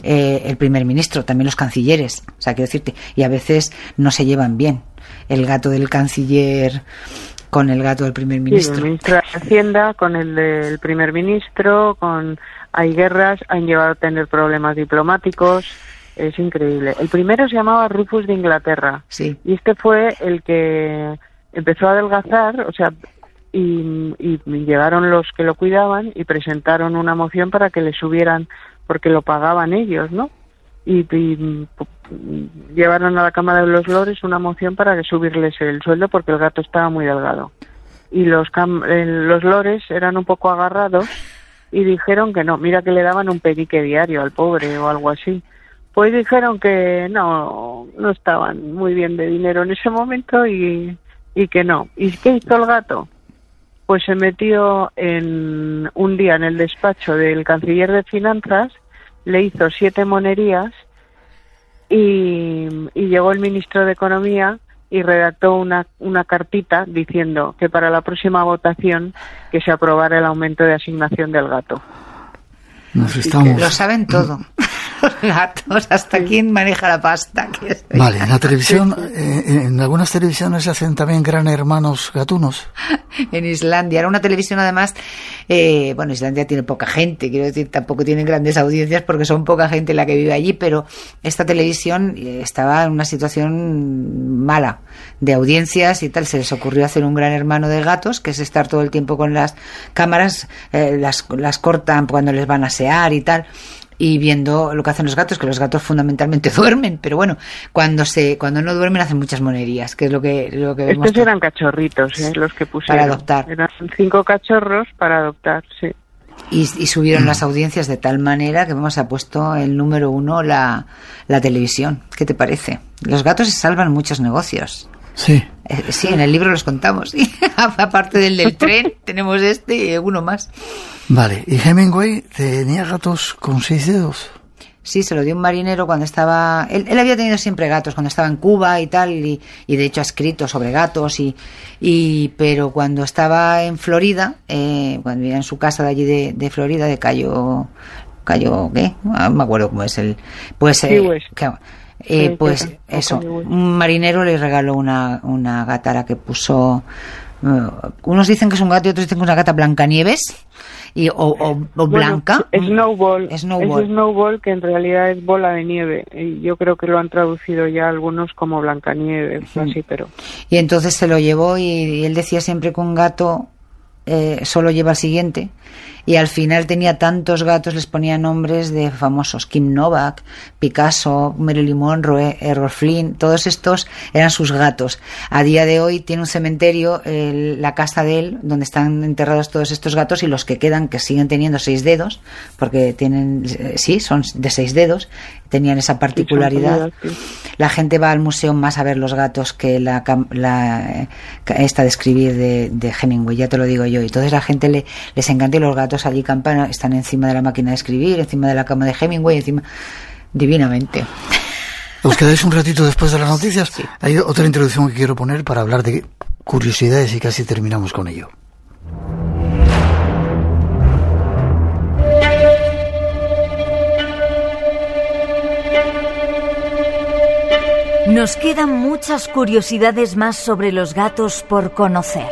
el primer ministro, también los cancilleres. O sea, quiero decirte, y a veces no se llevan bien el gato del canciller con el gato del primer ministro. Sí, el ministro de Hacienda con el del primer ministro, hay guerras, han llevado a tener problemas diplomáticos. Es increíble. El primero se llamaba Rufus de Inglaterra. Sí. Y este fue el que empezó a adelgazar, o sea, y llegaron los que lo cuidaban y presentaron una moción para que le subieran, porque lo pagaban ellos, ¿no? Y llevaron a la Cámara de los Lores una moción para que subirles el sueldo porque el gato estaba muy delgado. Y los Lores eran un poco agarrados y dijeron que no, mira que le daban un penique diario al pobre o algo así. Pues dijeron que no estaban muy bien de dinero en ese momento y que no. ¿Y qué hizo el gato? Pues se metió un día en el despacho del canciller de Finanzas, le hizo 7 monerías y llegó el ministro de Economía y redactó una cartita diciendo que para la próxima votación que se aprobara el aumento de asignación del gato. Lo saben todo. Los gatos, hasta quién maneja la pasta. Vale, en la televisión, en algunas televisiones se hacen también Gran Hermanos gatunos. En Islandia, era una televisión además, Islandia tiene poca gente, quiero decir, tampoco tienen grandes audiencias porque son poca gente la que vive allí, pero esta televisión estaba en una situación mala de audiencias y tal. Se les ocurrió hacer un Gran Hermano de gatos, que es estar todo el tiempo con las cámaras, las cortan cuando les van a asear y tal, y viendo lo que hacen los gatos, que los gatos fundamentalmente duermen, pero bueno, cuando no duermen hacen muchas monerías, que es lo que vemos. Estos eran cachorritos, los que pusieron. Para adoptar. Eran 5 cachorros para adoptar, sí. Y subieron las audiencias de tal manera que se ha puesto el número 1 la televisión. ¿Qué te parece? Los gatos se salvan muchos negocios. Sí. Sí, en el libro los contamos. ¿Sí? Aparte del tren, tenemos este y uno más. Vale, ¿y Hemingway tenía gatos con 6 dedos? Sí, se lo dio un marinero cuando estaba... Él había tenido siempre gatos cuando estaba en Cuba y tal, y de hecho ha escrito sobre gatos, pero cuando estaba en Florida, cuando vivía en su casa de allí de Florida, de Cayo ¿qué? No me acuerdo cómo es el... Pues eso, un marinero le regaló una gata a la que puso... unos dicen que es un gato y otros dicen que es una gata Blancanieves o blanca. Snowball. Es Snowball, que en realidad es bola de nieve. Y yo creo que lo han traducido ya algunos como Blancanieves, así, pero... Y entonces se lo llevó y él decía siempre que un gato solo lleva al siguiente. Y al final tenía tantos gatos, les ponía nombres de famosos: Kim Novak, Picasso, Marilyn Monroe, Errol Flynn, todos estos eran sus gatos. A día de hoy tiene un cementerio, la casa de él, donde están enterrados todos estos gatos, y los que quedan, que siguen teniendo 6 dedos, porque tienen, son de 6 dedos, tenían esa particularidad. La gente va al museo más a ver los gatos que esta de escribir de Hemingway, ya te lo digo yo. Y entonces la gente les encanta, y los gatos allí campana, están encima de la máquina de escribir, encima de la cama de Hemingway, divinamente. ¿Os quedáis un ratito después de las noticias? Sí. Hay otra introducción que quiero poner para hablar de curiosidades y casi terminamos con ello. Nos quedan muchas curiosidades más sobre los gatos por conocer.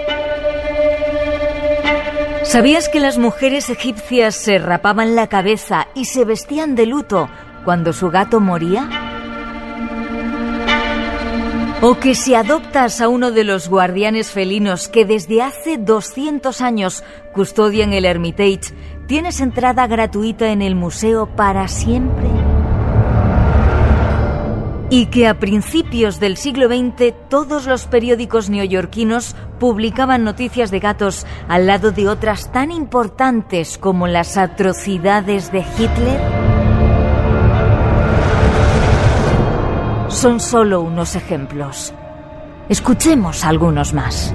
¿Sabías que las mujeres egipcias se rapaban la cabeza y se vestían de luto cuando su gato moría? ¿O que si adoptas a uno de los guardianes felinos que desde hace 200 años custodian el Hermitage, tienes entrada gratuita en el museo para siempre? Y que a principios del siglo XX todos los periódicos neoyorquinos publicaban noticias de gatos al lado de otras tan importantes como las atrocidades de Hitler. Son solo unos ejemplos. Escuchemos algunos más.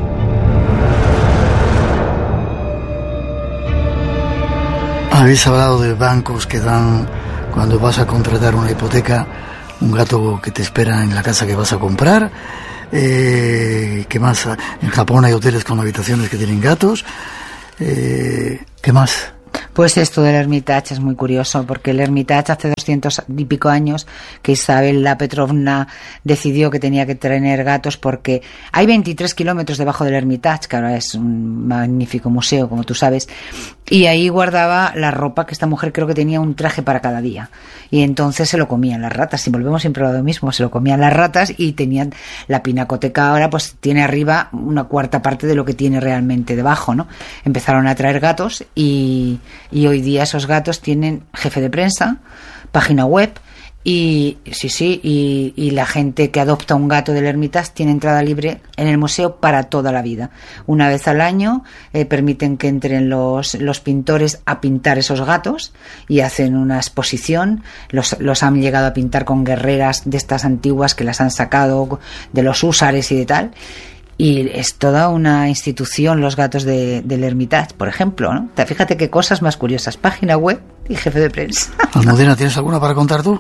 Habéis hablado de bancos que dan, cuando vas a contratar una hipoteca, un gato que te espera en la casa que vas a comprar. ¿Qué más? En Japón hay hoteles con habitaciones que tienen gatos. ¿Qué más? Pues esto del Hermitage es muy curioso, porque el Hermitage hace 200 y pico años que Isabel la Petrovna decidió que tenía que tener gatos, porque hay 23 kilómetros debajo del Hermitage, que ahora es un magnífico museo, como tú sabes, y ahí guardaba la ropa, que esta mujer creo que tenía un traje para cada día, y entonces se lo comían las ratas. Si volvemos siempre a lo mismo, se lo comían las ratas, y tenían la pinacoteca. Ahora pues tiene arriba una cuarta parte de lo que tiene realmente debajo, ¿no? Empezaron a traer gatos y hoy día esos gatos tienen jefe de prensa, página web, y la gente que adopta un gato del Hermitage tiene entrada libre en el museo para toda la vida. Una vez al año permiten que entren los pintores a pintar esos gatos y hacen una exposición. Los han llegado a pintar con guerreras de estas antiguas que las han sacado de los húsares y de tal. Y es toda una institución los gatos del Hermitage, por ejemplo, ¿no? Fíjate qué cosas más curiosas. Página web y jefe de prensa. Almudena, ¿tienes alguna para contar tú?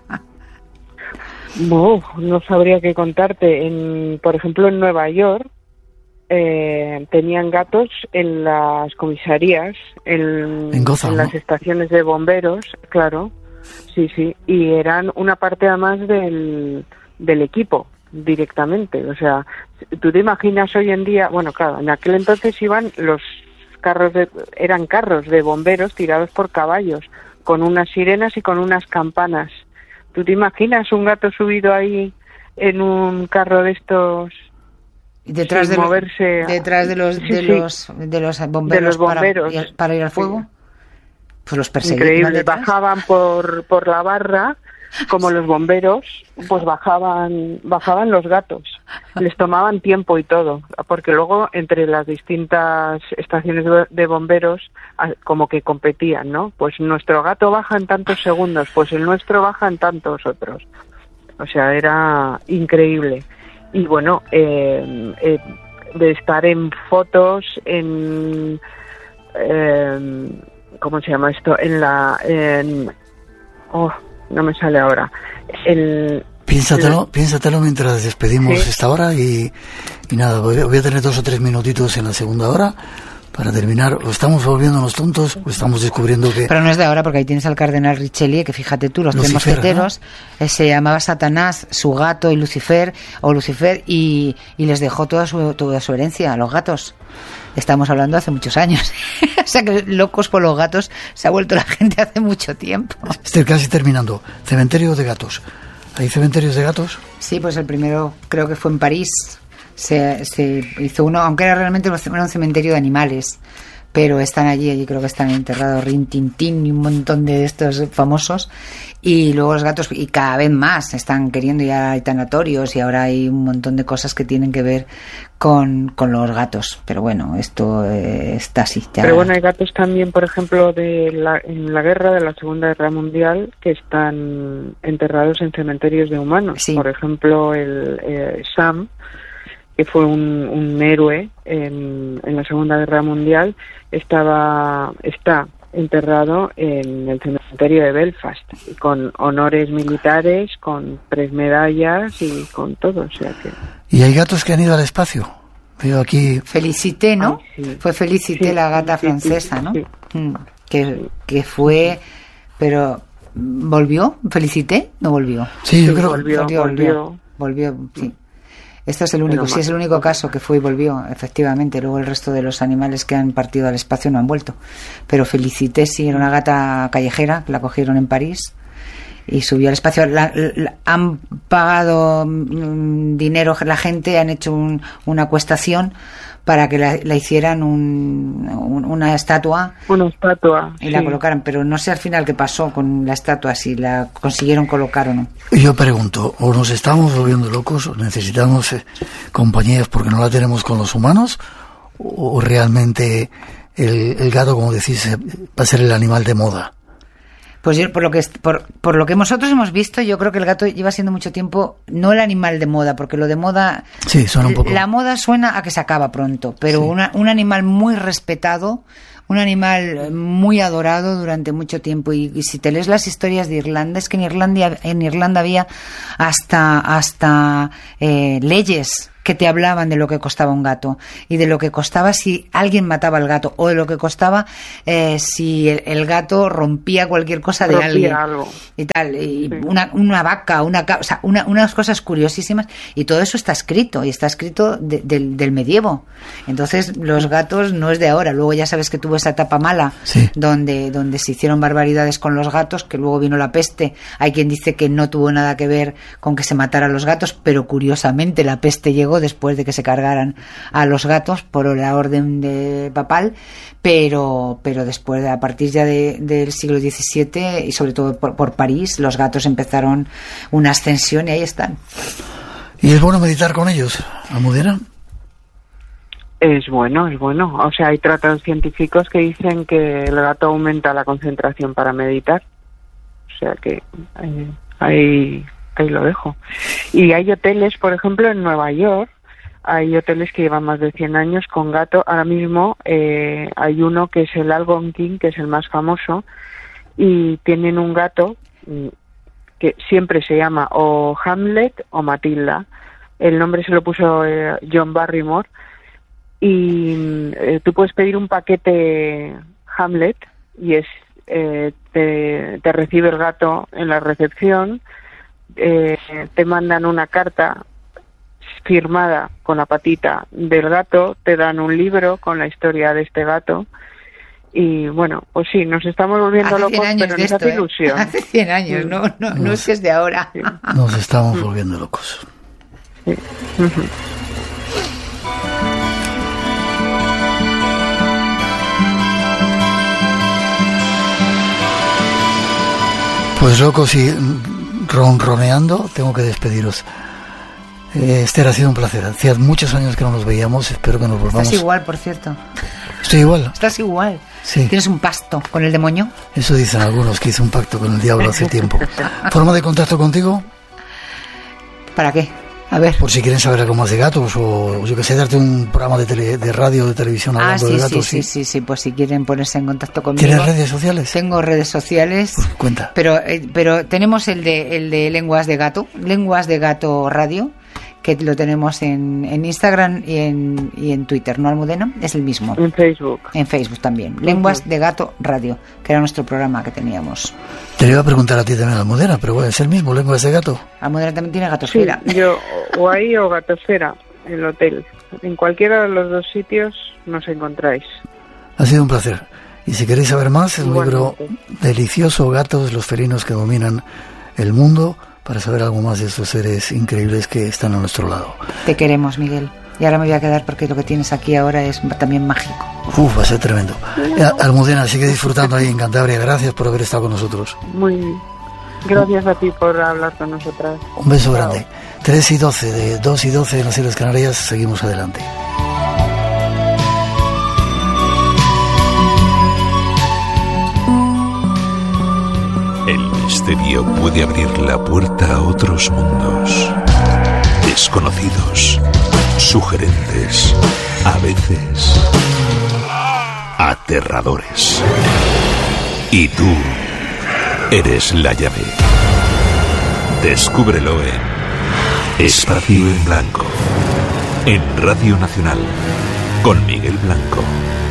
No sabría qué contarte. Por ejemplo, en Nueva York tenían gatos en las comisarías, en Gotham, en las estaciones de bomberos, claro. Sí, y eran una parte además del equipo directamente. O sea, tú te imaginas hoy en día, bueno, claro, en aquel entonces iban los eran carros de bomberos tirados por caballos, con unas sirenas y con unas campanas. ¿Tú te imaginas un gato subido ahí en un carro de estos detrás de moverse detrás de los bomberos para ir al fuego? Pues los perseguían. Increíble, bajaban por la barra como los bomberos, pues bajaban los gatos, les tomaban tiempo y todo, porque luego entre las distintas estaciones de bomberos como que competían, ¿no? Pues nuestro gato baja en tantos segundos, pues el nuestro baja en tantos otros. O sea, era increíble. Y bueno, de estar en fotos, ¿cómo se llama esto? No me sale ahora. Piénsatelo mientras despedimos esta hora y nada, voy a tener 2 o 3 minutitos en la segunda hora para terminar. O estamos volviéndonos tontos o estamos descubriendo que... Pero no es de ahora, porque ahí tienes al cardenal Richelieu, que fíjate tú, los tres mosqueteros, ¿no? Se llamaba Satanás, su gato y Lucifer, y les dejó toda su herencia a los gatos. Estamos hablando hace muchos años. O sea que locos por los gatos se ha vuelto la gente hace mucho tiempo. Estoy casi terminando. Cementerio de gatos. ¿Hay cementerios de gatos? Sí, pues el primero creo que fue en París. Se hizo uno, aunque era realmente un cementerio de animales. Pero están allí creo que están enterrados Rin Tin Tin y un montón de estos famosos. Y luego los gatos, y cada vez más están queriendo, ya hay tanatorios y ahora hay un montón de cosas que tienen que ver con los gatos. Pero bueno, esto está así. Ya. Pero bueno, hay gatos también, por ejemplo, en la guerra, de la Segunda Guerra Mundial, que están enterrados en cementerios de humanos. Sí. Por ejemplo, el Sam, que fue un héroe en la Segunda Guerra Mundial, está enterrado en el cementerio de Belfast, con honores militares, con 3 medallas y con todo. O sea que... ¿Y hay gatos que han ido al espacio? Veo aquí... Felicité, ¿no? Sí. Fue Felicité, la gata francesa, ¿no? Sí. Que fue... Pero... ¿volvió? ¿Felicité? ¿No volvió? Sí, yo creo que volvió, sí. Este es el único, sí, es el único caso que fue y volvió, efectivamente. Luego el resto de los animales que han partido al espacio no han vuelto. Pero Felicité sí, era una gata callejera, que la cogieron en París y subió al espacio. Han pagado dinero la gente, han hecho una acuestación para que la hicieran una estatua. Una estatua. Y la colocaran, pero no sé al final qué pasó con la estatua, si la consiguieron colocar o no. Yo pregunto, ¿o nos estamos volviendo locos, o necesitamos compañías porque no la tenemos con los humanos, o realmente el gato, como decís, va a ser el animal de moda? Pues yo, por lo que nosotros hemos visto, yo creo que el gato lleva siendo mucho tiempo no el animal de moda, porque lo de moda... Sí, suena un poco... La moda suena a que se acaba pronto, pero sí. Un animal muy respetado, un animal muy adorado durante mucho tiempo. Y si te lees las historias de Irlanda, es que en Irlanda había hasta leyes que te hablaban de lo que costaba un gato y de lo que costaba si alguien mataba al gato, o de lo que costaba si el gato rompía cualquier cosa de alguien algo. y tal, y Sí. una vaca, o sea, unas cosas curiosísimas, y todo eso está escrito, y está escrito del medievo. Entonces los gatos no es de ahora. Luego ya sabes que tuvo esa etapa mala, Sí. donde se hicieron barbaridades con los gatos, que luego vino la peste. Hay quien dice que no tuvo nada que ver con que se mataran los gatos, pero curiosamente la peste llegó después de que se cargaran a los gatos por la orden de papal, pero después, a partir ya del siglo XVII, y sobre todo por París, los gatos empezaron una ascensión, y ahí están. ¿Y es bueno meditar con ellos, Almudena? Es bueno. O sea, hay tratados científicos que dicen que el gato aumenta la concentración para meditar. O sea que ahí lo dejo. Y hay hoteles, por ejemplo, en Nueva York, hay hoteles que llevan más de 100 años con gato. Ahora mismo hay uno que es el Algonquin, que es el más famoso, y tienen un gato que siempre se llama o Hamlet o Matilda. El nombre se lo puso John Barrymore. Y tú puedes pedir un paquete Hamlet y te recibe el gato en la recepción, te mandan una carta firmada con la patita del gato, te dan un libro con la historia de este gato, y bueno, pues sí, nos estamos volviendo Hace 100 locos, años pero de nos esto, hace ilusión. Hace 100 años, no es que es de ahora. Sí. Nos estamos volviendo locos. Sí. Ujú. Pues locos y ronroneando, tengo que despediros. Esther, ha sido un placer. Hacía muchos años que no nos veíamos, espero que nos volvamos. Estás igual, por cierto. Estoy igual. Estás igual. Sí. Tienes un pacto con el demonio. Eso dicen algunos, que hice un pacto con el diablo hace tiempo. ¿Forma de contacto contigo? ¿Para qué? A ver. Por si quieren saber algo más de gatos, o yo que sé, darte un programa de radio, de televisión hablando de gatos. Sí, pues si quieren ponerse en contacto conmigo. ¿Tienes redes sociales? Tengo redes sociales. Pues cuenta. Pero tenemos el de Lenguas de Gato Radio, que lo tenemos en Instagram y en Twitter, ¿no, Almudena? Es el mismo. En Facebook. En Facebook también. Lenguas de Gato Radio, que era nuestro programa que teníamos. Te lo iba a preguntar a ti también, Almudena, pero bueno, es el mismo, Lenguas de Gato. Almudena también tiene Sí, Gatosfera. yo o ahí o Gatosfera, el hotel. En cualquiera de los dos sitios nos encontráis. Ha sido un placer. Y si queréis saber más, es un libro Igualmente. delicioso, Gatos, los felinos que dominan el mundo, para saber algo más de estos seres increíbles que están a nuestro lado. Te queremos, Miguel. Y ahora me voy a quedar porque lo que tienes aquí ahora es también mágico. Va a ser tremendo. Almudena, sigue disfrutando ahí en Cantabria. Gracias por haber estado con nosotros. Muy gracias a ti por hablar con nosotras. Un beso Chao. grande. 3:12, de 2:12 en las Islas Canarias. Seguimos adelante. El misterio puede abrir la puerta a otros mundos, desconocidos, sugerentes, a veces aterradores. Y tú eres la llave. Descúbrelo en Espacio en Blanco, en Radio Nacional, con Miguel Blanco.